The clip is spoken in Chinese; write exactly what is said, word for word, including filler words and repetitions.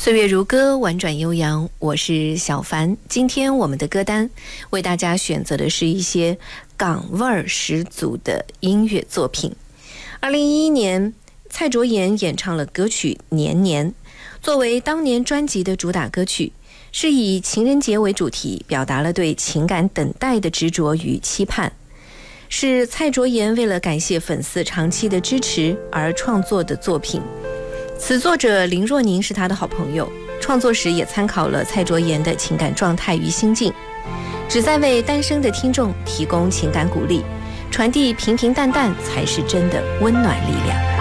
岁月如歌，婉转悠扬，我是小凡。今天我们的歌单为大家选择的是一些港味儿十足的音乐作品。二零一一年，蔡卓妍演唱了歌曲《年年》，作为当年专辑的主打歌曲，是以情人节为主题，表达了对情感等待的执着与期盼，是蔡卓妍为了感谢粉丝长期的支持而创作的作品。词作者林若宁是他的好朋友，创作时也参考了蔡卓妍的情感状态与心境，旨在为单身的听众提供情感鼓励，传递平平淡淡才是真的温暖力量。